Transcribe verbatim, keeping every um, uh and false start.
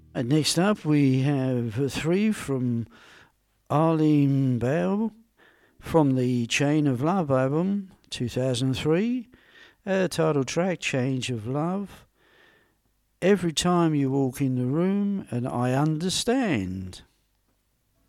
And next up, we have three from Arlene Bell from the Chain of Love album, two thousand three. Uh, title track, Change of Love. Every time you walk in the room, and I understand.